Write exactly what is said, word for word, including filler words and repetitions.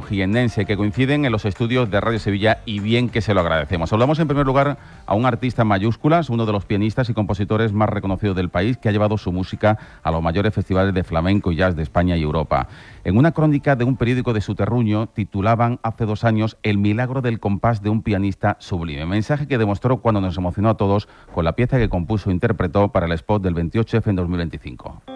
un jiennense, que coinciden en los estudios de Radio Sevilla y bien que se lo agradecemos. Hablamos en primer lugar a un artista en mayúsculas, uno de los pianistas y compositores más reconocidos del país, que ha llevado su música a los mayores festivales de flamenco y jazz de España y Europa. En una crónica de un periódico de su terruño titulaban hace dos años El milagro del compás de un pianista sublime, mensaje que demostró cuando nos emocionó a todos con la pieza que compuso e interpretó para el spot del veintiocho efe en dos mil veinticinco.